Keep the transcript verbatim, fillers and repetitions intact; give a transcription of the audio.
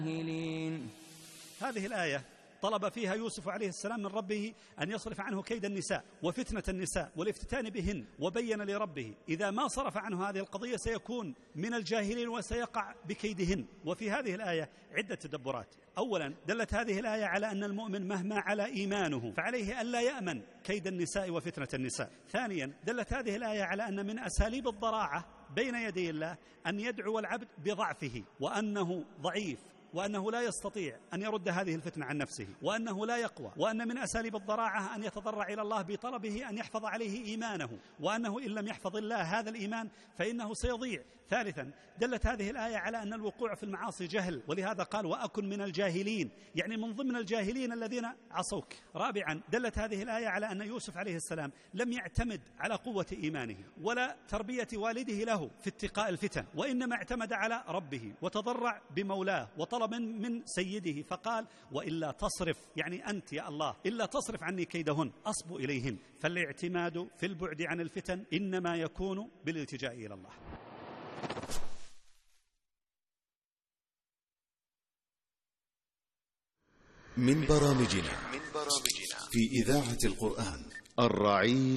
هذه الآية طلب فيها يوسف عليه السلام من ربه أن يصرف عنه كيد النساء وفتنة النساء والافتتان بهن، وبين لربه إذا ما صرف عنه هذه القضية سيكون من الجاهلين وسيقع بكيدهن. وفي هذه الآية عدة تدبرات. أولا، دلت هذه الآية على أن المؤمن مهما على إيمانه فعليه ألا يأمن كيد النساء وفتنة النساء. ثانيا، دلت هذه الآية على أن من أساليب الضراعة بين يدي الله أن يدعو العبد بضعفه وأنه ضعيف وأنه لا يستطيع أن يرد هذه الفتنة عن نفسه، وأنه لا يقوى، وأن من أساليب الضراعة أن يتضرع إلى الله بطلبه أن يحفظ عليه إيمانه، وأنه إن لم يحفظ الله هذا الإيمان فإنه سيضيع. ثالثا، دلت هذه الآية على أن الوقوع في المعاصي جهل، ولهذا قال وأكن من الجاهلين، يعني من ضمن الجاهلين الذين عصوك. رابعا، دلت هذه الآية على أن يوسف عليه السلام لم يعتمد على قوة إيمانه ولا تربية والده له في اتقاء الفتن، وإنما اعتمد على ربه وتضرع بمولاه وطلب من سيده، فقال وإلا تصرف، يعني أنت يا الله إلا تصرف عني كيدهن أصب إليهن. فالاعتماد في البعد عن الفتن إنما يكون بالالتجاء إلى الله. من برامجنا في إذاعة القرآن الرعيل